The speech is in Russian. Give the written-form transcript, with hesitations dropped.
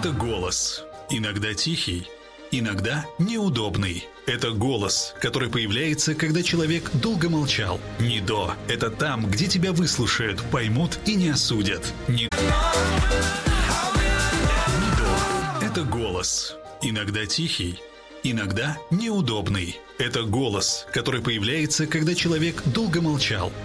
Это голос. Иногда тихий, иногда неудобный. Это голос, который появляется, когда человек долго молчал. НИДО – это там, где тебя выслушают, поймут и не осудят. НИДО – это голос. Иногда тихий, иногда неудобный. Это голос, который появляется, когда человек долго молчал.